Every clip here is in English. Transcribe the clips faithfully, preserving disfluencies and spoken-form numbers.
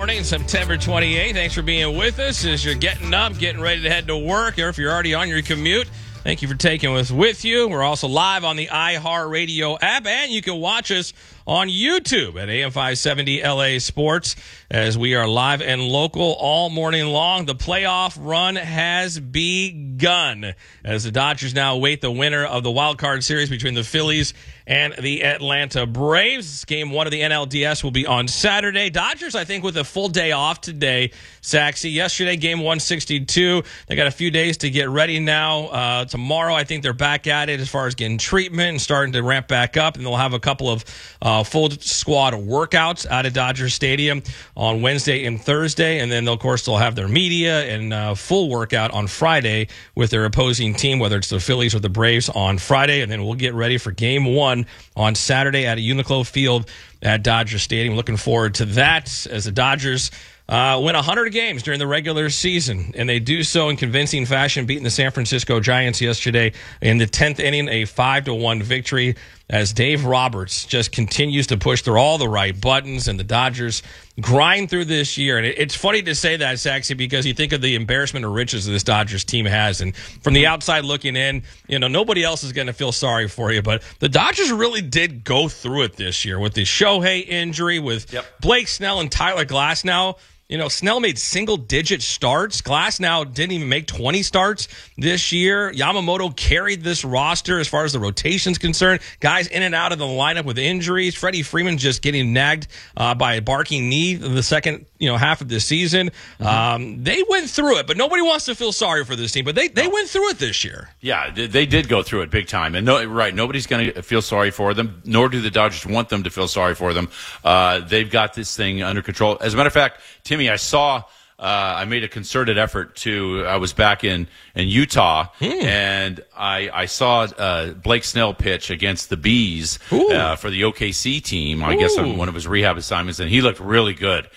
morning, September twenty-eighth. Thanks for being with us as you're getting up, getting ready to head to work, or if you're already on your commute. Thank you for taking us with you. We're also live on the iHeartRadio app, and you can watch us on YouTube at A M five seventy L A Sports as we are live and local all morning long. The playoff run has begun as the Dodgers now await the winner of the wild card series between the Phillies and the Atlanta Braves. Game one of the N L D S will be on Saturday. Dodgers, I think, with a full day off today. Saxy, yesterday, game one sixty-two. They got a few days to get ready now. Uh, tomorrow, I think they're back at it as far as getting treatment and starting to ramp back up. And they'll have a couple of uh, full squad workouts out at Dodger Stadium on Wednesday and Thursday. And then, of course, they'll have their media and uh, full workout on Friday with their opposing team, whether it's the Phillies or the Braves on Friday. And then we'll get ready for game one on Saturday at a Uniqlo Field at Dodger Stadium. Looking forward to that as the Dodgers uh, win one hundred games during the regular season, and they do so in convincing fashion, beating the San Francisco Giants yesterday in the tenth inning, a five to one victory as Dave Roberts just continues to push through all the right buttons, and the Dodgers grind through this year. And it's funny to say that, Saxy, because you think of the embarrassment of riches that this Dodgers team has. And from the outside looking in, you know, nobody else is going to feel sorry for you. But the Dodgers really did go through it this year with the Shohei injury, with yep. Blake Snell and Tyler Glasnow. You know, Snell made single-digit starts. Glasnow didn't even make twenty starts this year. Yamamoto carried this roster as far as the rotation's concerned. Guys in and out of the lineup with injuries. Freddie Freeman just getting nagged uh, by a barking knee in the second, you know, half of the season. Mm-hmm. Um, they went through it, but nobody wants to feel sorry for this team. But they, they no. went through it this year. Yeah, they did go through it big time. And no, right, nobody's going to feel sorry for them, nor do the Dodgers want them to feel sorry for them. Uh, they've got this thing under control. As a matter of fact, Timmy, I saw, uh, I made a concerted effort to, I was back in, in Utah, mm. and I, I saw uh, Blake Snell pitch against the Bees uh, for the O K C team, I Ooh. guess on one of his rehab assignments, and he looked really good.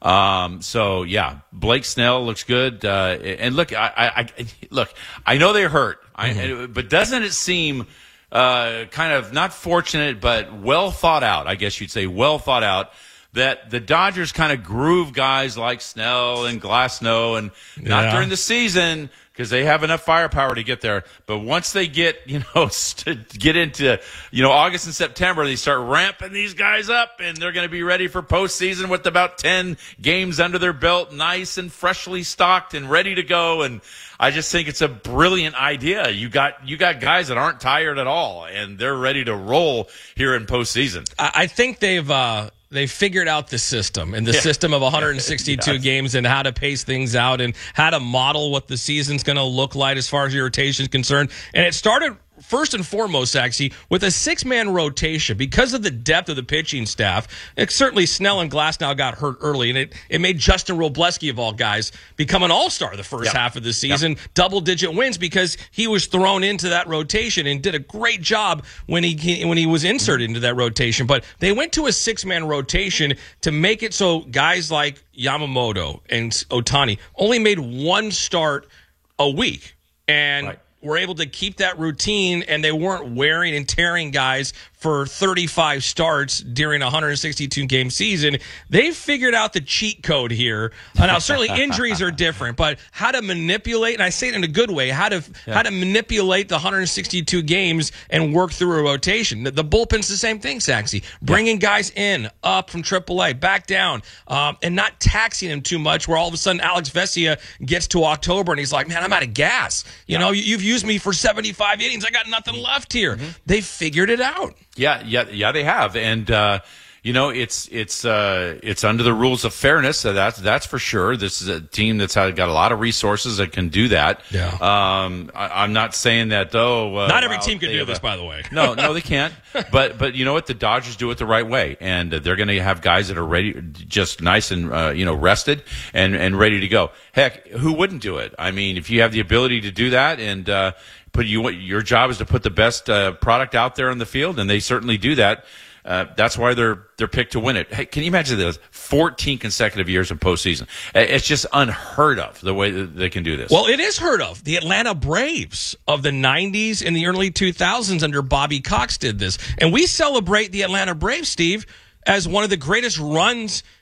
Um, so, yeah, Blake Snell looks good. Uh, and look, I, I, I, look, I know they're hurt, mm-hmm. I, but doesn't it seem uh, kind of not fortunate, but well thought out, I guess you'd say, well thought out, that the Dodgers kind of groove guys like Snell and Glasnow, and not yeah. during the season because they have enough firepower to get there. But once they get, you know, st- get into, you know, August and September, they start ramping these guys up, and they're going to be ready for postseason with about ten games under their belt, nice and freshly stocked and ready to go. And I just think it's a brilliant idea. You got you got guys that aren't tired at all, and they're ready to roll here in postseason. I, I think they've. Uh... They figured out the system and the yeah. system of one hundred sixty-two yeah. games and how to pace things out and how to model what the season's going to look like as far as your rotation is concerned. And it started first and foremost, actually, with a six-man rotation. Because of the depth of the pitching staff, it, certainly Snell and Glasnow got hurt early, and it, it made Justin Robleski, of all guys, become an all-star the first yep. half of the season, yep. double-digit wins, because he was thrown into that rotation and did a great job when he when he was inserted into that rotation. But they went to a six-man rotation to make it so guys like Yamamoto and Ohtani only made one start a week. And right. were able to keep that routine, and they weren't wearing and tearing guys for thirty-five starts during a one hundred sixty-two game season. They figured out the cheat code here. Uh, now, certainly injuries are different, but how to manipulate, and I say it in a good way, how to yeah. how to manipulate the one hundred sixty-two games and work through a rotation. The, the bullpen's the same thing, Saxy. Bringing yeah. guys in, up from triple A, back down, um, and not taxing them too much, where all of a sudden Alex Vesia gets to October and he's like, man, I'm out of gas. You yeah. know, you, you've used me for seventy-five innings. I got nothing left here. Mm-hmm. They figured it out. Yeah, yeah, yeah. They have, and uh, you know, it's it's uh, it's under the rules of fairness. So that's that's for sure. This is a team that's had, got a lot of resources that can do that. Yeah. Um, I, I'm not saying that though. Uh, not every wow, team can do this, a, by the way. no, no, they can't. But but you know what? The Dodgers do it the right way, and they're going to have guys that are ready, just nice and uh, you know rested and and ready to go. Heck, who wouldn't do it? I mean, if you have the ability to do that, and uh, But you, your job is to put the best uh, product out there on the field, and they certainly do that. Uh, that's why they're they're picked to win it. Hey, can you imagine this? fourteen consecutive years in postseason. It's just unheard of the way that they can do this. Well, it is heard of. The Atlanta Braves of the nineties and the early two thousands under Bobby Cox did this. And we celebrate the Atlanta Braves, Steve, as one of the greatest runs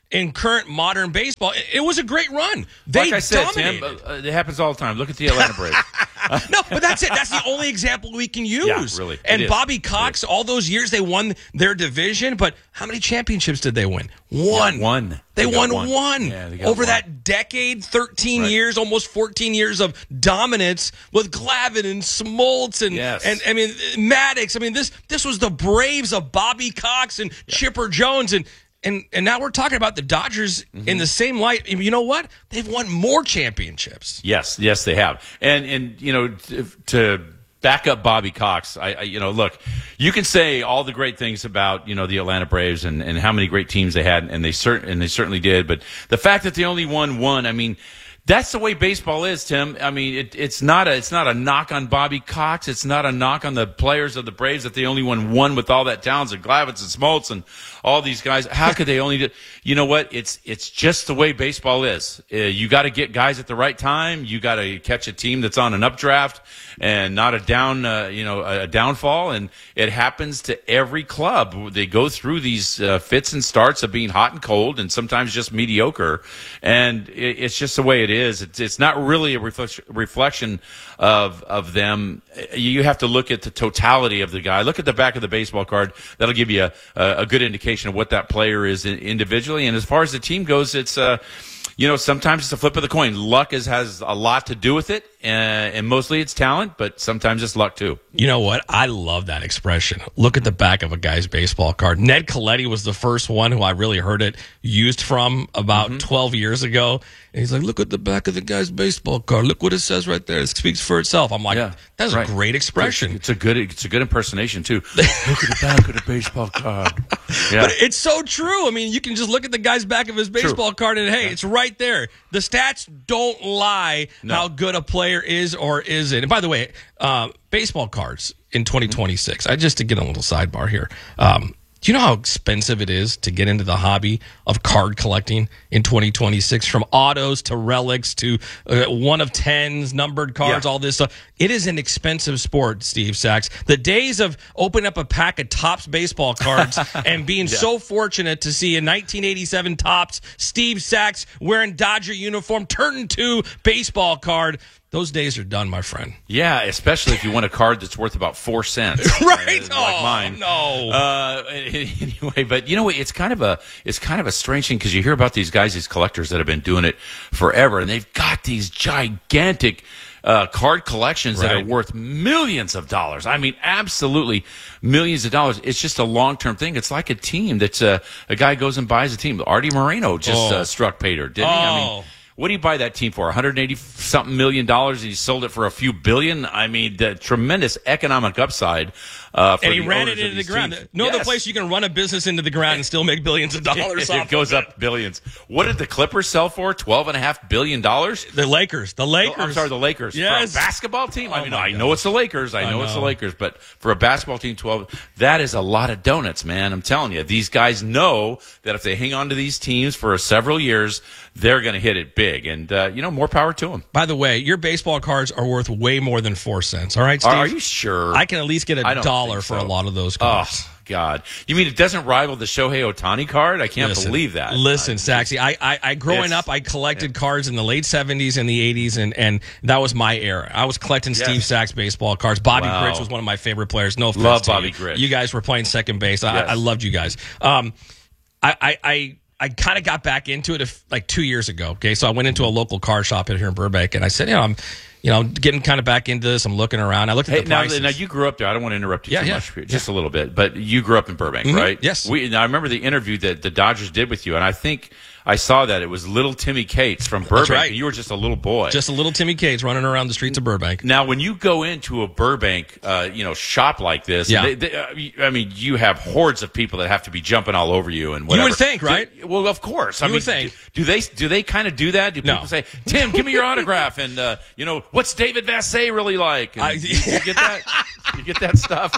in current modern baseball. It, it was a great run. They like I said, dominated. Tim, uh, it happens all the time. Look at the Atlanta Braves. No, but that's it. That's the only example we can use. Yeah, really. And It is. Bobby Cox, all those years they won their division, but how many championships did they win? One. Yeah, one. They, They got won one. one. Yeah, they got Over one. that decade, thirteen Right. years, almost fourteen years of dominance with Glavine and Smoltz and, Yes. and I mean, Maddox. I mean, this this was the Braves of Bobby Cox and Chipper Jones. And And and now we're talking about the Dodgers Mm-hmm. in the same light. You know what? They've won more championships. Yes, yes, they have. And and you know to, to back up Bobby Cox, I, I you know look, you can say all the great things about you know the Atlanta Braves and, and how many great teams they had, and they cert- and they certainly did. But the fact that they only won one, I mean. That's the way baseball is, Tim. I mean, it, it's not a it's not a knock on Bobby Cox. It's not a knock on the players of the Braves that they only won one with all that talent and Glavine and Smoltz and all these guys. How could they only do? You know what? It's it's just the way baseball is. Uh, you got to get guys at the right time. You got to catch a team that's on an updraft and not a down uh, you know a downfall. And it happens to every club. They go through these uh, fits and starts of being hot and cold, and sometimes just mediocre. And it, it's just the way it is. Is it's, it's not really a reflection reflection of of them. You have to look at the totality of the guy. Look at the back of the baseball card. That'll give you a a, a good indication of what that player is individually. And as far as the team goes, it's uh you know sometimes it's a flip of the coin. Luck is, has a lot to do with it, uh, and mostly it's talent, but sometimes it's luck too. You know what? I love that expression. Look at the back of a guy's baseball card. Ned Coletti was the first one who I really heard it used from about mm-hmm. twelve years ago. And he's like, look at the back of the guy's baseball card. Look what it says right there. It speaks for itself. I'm like, yeah, that's right. a great expression. It's a good it's a good impersonation, too. Look at the back of the baseball card. Yeah. But it's so true. I mean, you can just look at the guy's back of his baseball true. card and, hey, yeah. it's right there. The stats don't lie no. how good a player is or isn't. And by the way, uh, baseball cards in twenty twenty-six, mm-hmm. I just to get a little sidebar here. Um, do you know how expensive it is to get into the hobby of card collecting in twenty twenty-six? From autos to relics to uh, one of tens, numbered cards, yeah. all this stuff. It is an expensive sport, Steve Sachs. The days of opening up a pack of Topps baseball cards and being yeah. so fortunate to see a nineteen eighty-seven Topps Steve Sachs wearing Dodger uniform turn into baseball card. Those days are done, my friend. Yeah, especially if you want a card that's worth about four cents, right? Uh, oh like mine. no. Uh, anyway, but you know, it's kind of a it's kind of a strange thing because you hear about these guys, these collectors that have been doing it forever, and they've got these gigantic uh, card collections right. that are worth millions of dollars. I mean, absolutely millions of dollars. It's just a long term thing. It's like a team that's uh, a guy goes and buys a team. Artie Moreno just oh. uh, struck pay dirt, didn't oh. he? I mean. What do you buy that team for? one hundred eighty something million dollars, and he sold it for a few billion. I mean, the tremendous economic upside. Uh, for and he the ran it into the ground. Teams. No yes. other place you can run a business into the ground and still make billions of dollars. It, it goes of up it. billions. What did the Clippers sell for? Twelve and a half billion dollars. The Lakers. The Lakers. Oh, I'm sorry, the Lakers. Yes. For a basketball team. Oh I mean, I know it's the Lakers. I know, I know it's the Lakers, but for a basketball team, twelve. That is a lot of donuts, man. I'm telling you, these guys know that if they hang on to these teams for several years, they're going to hit it big, and uh, you know, more power to them. By the way, your baseball cards are worth way more than four cents. All right, Steve? Are, are you sure? I can at least get a dollar so. for a lot of those cards. Oh God! You mean it doesn't rival the Shohei Ohtani card? I can't listen, believe that. Listen, I, Saxy, I, I, I growing up, I collected yeah. cards in the late seventies and the eighties, and, and that was my era. I was collecting yes. Steve Sachs baseball cards. Bobby wow. Grich was one of my favorite players. No offense Love to Bobby you. Grich. You guys were playing second base. I, yes. I loved you guys. Um, I, I, I I kind of got back into it if, like two years ago. Okay, so I went into a local car shop here in Burbank, and I said, you know, I'm, you know, getting kind of back into this. I'm looking around. I looked at hey, the prices. Now, now you grew up there. I don't want to interrupt you yeah, too yeah, much, just yeah. a little bit, but you grew up in Burbank, mm-hmm. right? Yes. We, now I remember the interview that the Dodgers did with you, and I think I saw that it was little Timmy Cates from Burbank. That's right. And you were just a little boy, just a little Timmy Cates running around the streets of Burbank. Now, when you go into a Burbank, uh, you know, shop like this, yeah. they, they, uh, I mean, you have hordes of people that have to be jumping all over you and whatever. You would think, right? Do, well, of course. I you mean, would think. Do, do they do they kind of do that? Do people no. say, "Tim, give me your autograph," and uh, you know, what's David Vassay really like? And I, you, you get that? You get that stuff?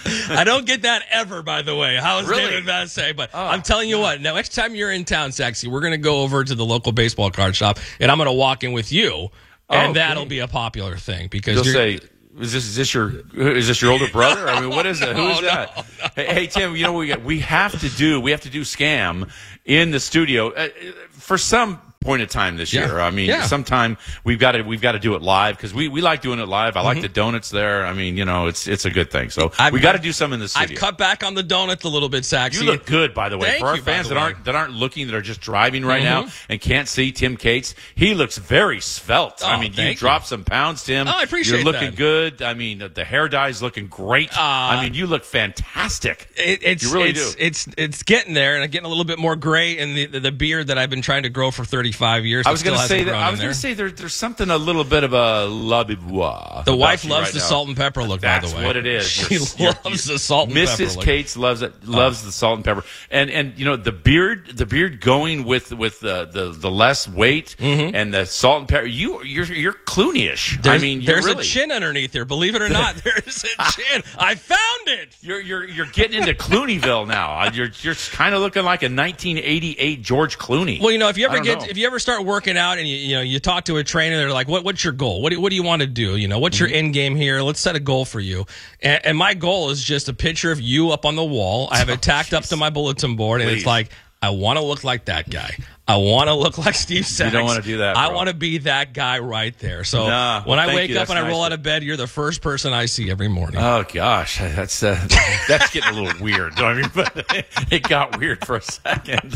I don't get that ever, by the way. How is really? David Vassay? But oh, I'm telling you yeah. what, now next time you're in town, Saxy, we're going to go over to the local baseball card shop, and I'm going to walk in with you, and oh, that'll okay. be a popular thing. Because You'll you're, say, Is this is this your is this your older brother? I mean, what is it? Who is Oh, that? no, no. Hey, hey, Tim, you know what we got? We have to do we have to do Scam in the studio uh, for some point of time this Yeah. year. I mean, Yeah. sometime we've got to we've got to do it live because we, we like doing it live. I like Mm-hmm. the donuts there. I mean, you know, it's it's a good thing. So I've- we got to do some in the I've studio. cut back on the donuts a little bit, Saxy. You look good, by the way. Thank For our you, by fans the that way. aren't that aren't looking, that are just driving right Mhm. now and can't see Tim Cates, he looks very svelte. Oh, I mean, you thank you. dropped some pounds, Tim. Oh, I appreciate You're looking that. good. I mean, the hair dye's looking great. Uh, I mean, you look fantastic. It, it's You really it's, do. it's it's getting there, and I'm getting a little bit more gray in the, the the beard that I've been trying to grow for thirty-five years. I was going to say that. grown I in was there. going to say there, there's something a little bit of a l'abibwa. The about wife you loves right the now. salt and pepper look. That's by the way, what it is. She You're- you're- loves the salt and Missus pepper look. Cates loves it. Loves the salt and pepper, and and you know the beard, the beard going with with the the, the less weight and the salt and pepper. You you're you're Clooney-ish. I There's, mean, you're there's really, a chin underneath there. Believe it or not, there's a chin. I found it. You're you're you're getting into Clooneyville now. Uh, You're you're kind of looking like a nineteen eighty-eight George Clooney. Well, you know, if you I ever don't get, know. if you ever start working out and you, you know, you talk to a trainer, they're like, "What, what's your goal? What do, what do you want to do? You know, what's your end game here? Let's set a goal for you." And, and my goal is just a picture of you up on the wall. I have it tacked up to my bulletin board, and Please. it's like, I want to look like that guy. I want to look like Steve Sachs. don't wanna do that, I bro. want to be that guy right there. So Nah, when well, I thank wake you. up That's and I roll nice. out of bed, you're the first person I see every morning. Oh gosh, that's uh, that's getting a little weird. I mean, but it got weird for a second.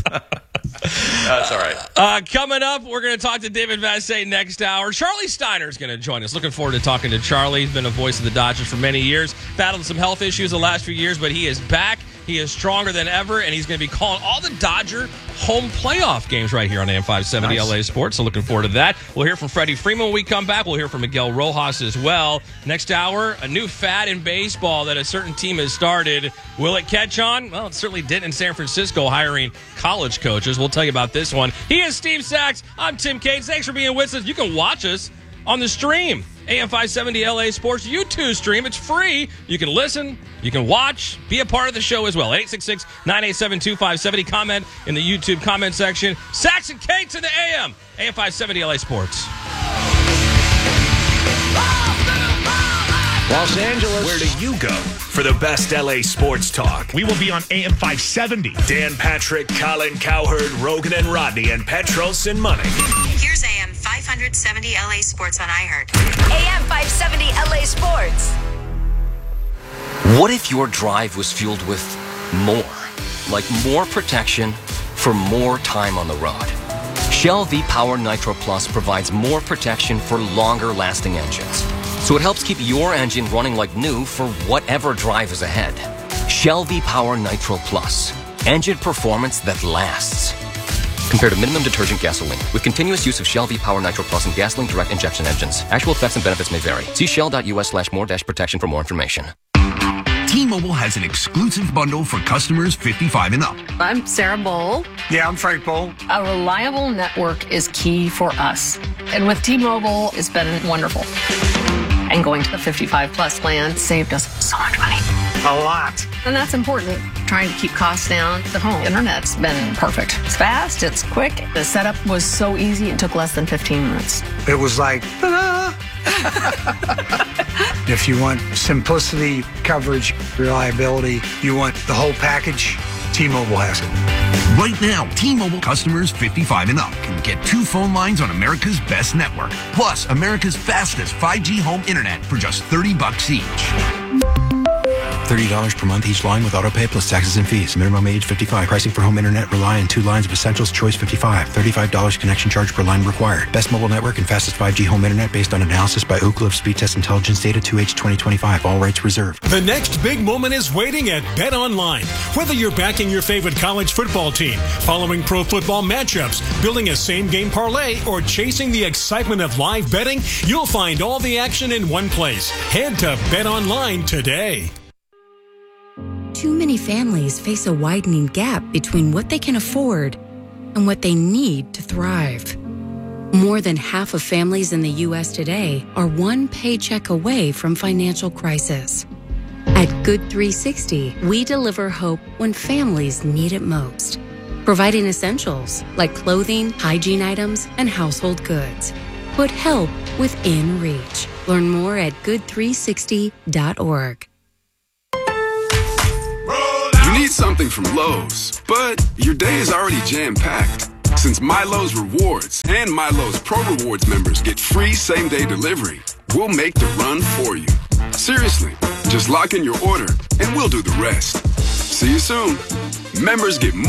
That's all right. Uh, coming up, we're going to talk to David Vassay next hour. Charlie Steiner is going to join us. Looking forward to talking to Charlie. He's been a voice of the Dodgers for many years. Battled some health issues the last few years, but he is back. He is stronger than ever, and he's going to be calling all the Dodger home playoff games right here on A M five seventy Nice. L A Sports. So looking forward to that. We'll hear from Freddie Freeman when we come back. We'll hear from Miguel Rojas as well. Next hour, a new fad in baseball that a certain team has started. Will it catch on? Well, it certainly did in San Francisco, hiring college coaches. We'll tell you about this one. He is Steve Sachs. I'm Tim Cates. Thanks for being with us. You can watch us on the stream. A M five seventy L A Sports YouTube stream. It's free. You can listen, you can watch, be a part of the show as well. eight six six, nine eight seven, two five seven zero. Comment in the YouTube comment section. Sachs and Cates in the A M. A M five seventy L A Sports. Los Angeles. Where do you go for the best L A sports talk? We will be on A M five seventy. Dan Patrick, Colin Cowherd, Rogan and Rodney, and Petros and Money. Here's A M five seventy L A Sports on iHeart. A M five seventy L A Sports. What if your drive was fueled with more? Like more protection for more time on the road. Shell V-Power Nitro Plus provides more protection for longer lasting engines. So it helps keep your engine running like new for whatever drive is ahead. Shell V-Power Nitro Plus. Engine performance that lasts. Compared to minimum detergent gasoline. With continuous use of Shell V-Power Nitro Plus and gasoline direct injection engines. Actual effects and benefits may vary. See shell.us slash more dash protection for more information. T-Mobile has an exclusive bundle for customers fifty-five and up. I'm Sarah Bowl. Yeah, I'm Frank Bowl. A reliable network is key for us. And with T-Mobile, it's been wonderful. And going to the fifty-five plus plan saved us so much money. A lot. And that's important. Trying to keep costs down. The home internet's been perfect. It's fast, it's quick. The setup was so easy, it took less than fifteen minutes. It was like, ta-da! If you want simplicity, coverage, reliability, you want the whole package, T-Mobile has it. Right now, T-Mobile customers fifty-five and up can get two phone lines on America's best network, plus America's fastest five G home internet for just thirty bucks each. thirty dollars per month each line with autopay plus taxes and fees. Minimum age fifty-five. Pricing for home internet rely on two lines of Essentials Choice fifty-five. thirty-five dollars connection charge per line required. Best mobile network and fastest five G home internet based on analysis by Ookla of Speed Test Intelligence Data two H twenty twenty-five. All rights reserved. The next big moment is waiting at BetOnline. Whether you're backing your favorite college football team, following pro football matchups, building a same-game parlay, or chasing the excitement of live betting, you'll find all the action in one place. Head to BetOnline today. Too many families face a widening gap between what they can afford and what they need to thrive. More than half of families in the U S today are one paycheck away from financial crisis. At Good three sixty, we deliver hope when families need it most, providing essentials like clothing, hygiene items, and household goods. Put help within reach. Learn more at good three sixty dot org. You need something from Lowe's, but your day is already jam-packed. Since Milo's Rewards and Milo's Pro Rewards members get free same-day delivery, we'll make the run for you. Seriously, just lock in your order and we'll do the rest. See you soon. Members get more.